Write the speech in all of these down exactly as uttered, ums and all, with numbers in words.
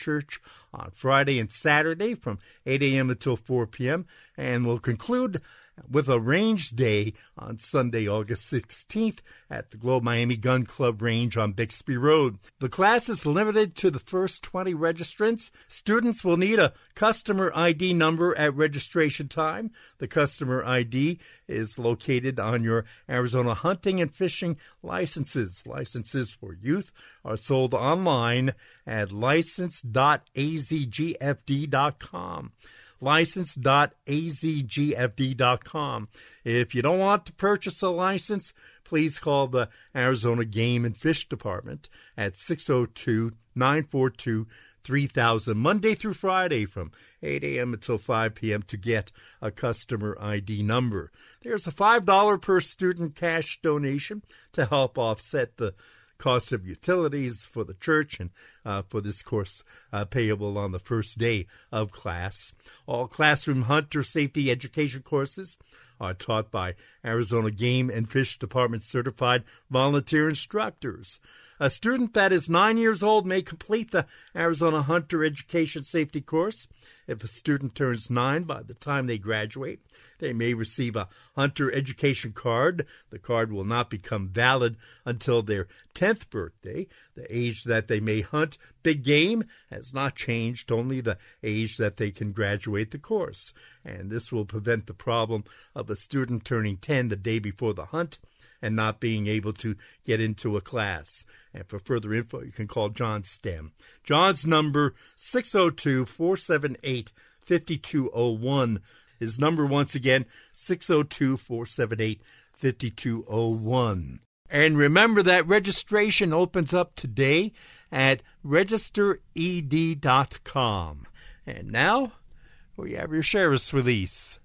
Church on Friday and Saturday from eight a.m. until four p.m. And we'll conclude with a range day on Sunday, August sixteenth at the Globe Miami Gun Club Range on Bixby Road. The class is limited to the first twenty registrants. Students will need a customer I D number at registration time. The customer I D is located on your Arizona hunting and fishing licenses. Licenses for youth are sold online at license dot a z g f d dot com. license dot a z g f d dot com. If you don't want to purchase a license, please call the Arizona Game and Fish Department at six oh two, nine four two, three thousand, Monday through Friday from eight a.m. until five p.m. to get a customer I D number. There's a five dollars per student cash donation to help offset the cost of utilities for the church and uh, for this course uh, payable on the first day of class. All classroom hunter safety education courses are taught by Arizona Game and Fish Department certified volunteer instructors. A student that is nine years old may complete the Arizona Hunter Education Safety course. If a student turns nine by the time they graduate, they may receive a hunter education card. The card will not become valid until their tenth birthday. The age that they may hunt big game has not changed, only the age that they can graduate the course. And this will prevent the problem of a student turning ten the day before the hunt and not being able to get into a class. And for further info, you can call John Stem. John's number, six oh two, four seven eight, five two oh one. His number, once again, six oh two, four seven eight, five two oh one. And remember that registration opens up today at register e d dot com. And now, we have your sheriff's release.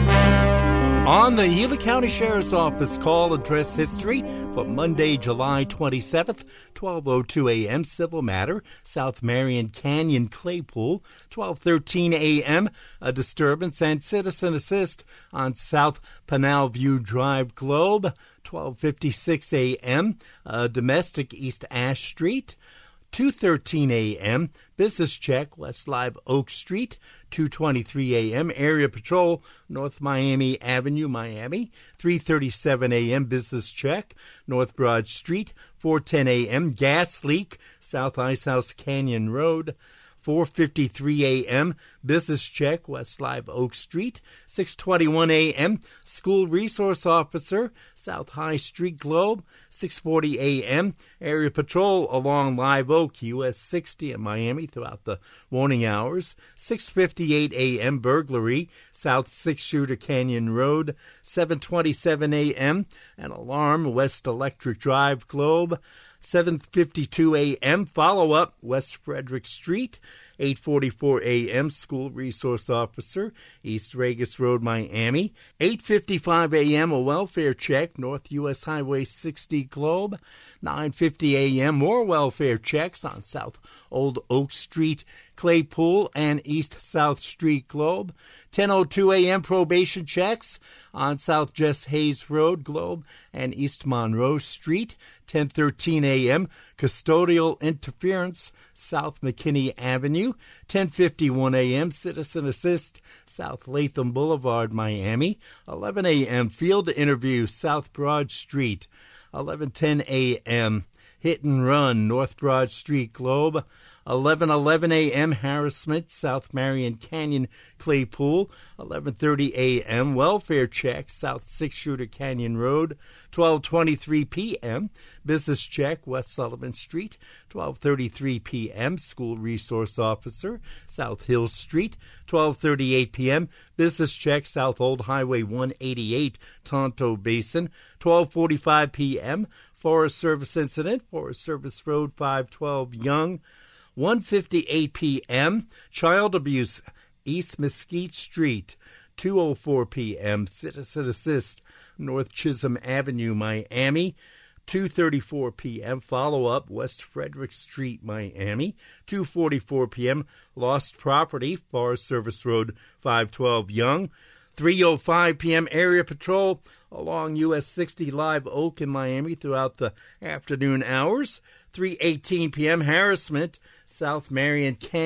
On the Gila County Sheriff's Office call address history for Monday, July twenty-seventh, twelve oh two a.m. Civil matter, South Marion Canyon Claypool, twelve thirteen a.m. A disturbance and citizen assist on South Pinal View Drive Globe, twelve fifty-six a.m. A domestic East Ash Street, two thirteen a.m. Business check West Live Oak Street, two twenty-three a.m. Area patrol North Miami Avenue, Miami, three thirty-seven a.m. Business check North Broad Street, four ten a.m. Gas leak South Icehouse Canyon Road, four fifty-three a.m. Business check West Live Oak Street, six twenty-one a.m. School Resource Officer South High Street Globe, six forty a.m. Area Patrol along Live Oak U S sixty in Miami throughout the morning hours, six fifty-eight a.m. Burglary South Six Shooter Canyon Road, seven twenty-seven a.m. An alarm West Electric Drive Globe, seven fifty-two a.m. Follow-up West Frederick Street, eight forty-four a.m. School Resource Officer East Regis Road, Miami, eight fifty-five a.m. A welfare check North U S Highway sixty Globe, nine fifty a.m. More welfare checks on South Old Oak Street, Claypool, and East South Street Globe, ten oh two a.m. Probation checks on South Jess Hayes Road, Globe, and East Monroe Street, ten thirteen a.m. Custodial interference South McKinney Avenue, ten fifty-one a.m. Citizen assist South Latham Boulevard, Miami, eleven a.m. Field interview South Broad Street, eleven ten a.m. Hit and run North Broad Street Globe, eleven eleven a.m. harassment South Marion Canyon Claypool, eleven thirty a.m. welfare check South Six Shooter Canyon Road, twelve twenty-three p.m. business check West Sullivan Street, twelve thirty-three p.m. school resource officer South Hill Street, twelve thirty-eight p.m. business check South Old Highway one eighty-eight Tonto Basin, twelve forty-five p.m. Forest Service incident Forest Service Road five twelve Young, one fifty-eight p.m. child abuse East Mesquite Street, two oh four p.m. citizen assist North Chisholm Avenue, Miami, two thirty-four p.m. follow-up West Frederick Street, Miami, two forty-four p.m. lost property Forest Service Road five twelve Young, three oh five p.m. area patrol along U S sixty Live Oak in Miami throughout the afternoon hours, three eighteen p.m. harassment South Marion Canyon